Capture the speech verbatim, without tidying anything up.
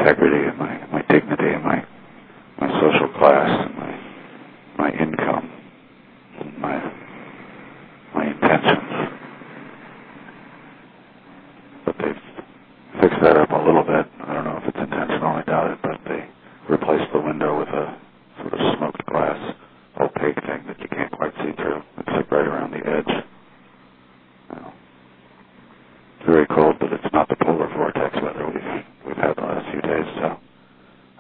integrity and my, my dignity and my my social class and my my income and my my intentions. But they've fixed that up a little bit. I don't know if it's intentional, I doubt it, but they replaced the window with a sort of smoke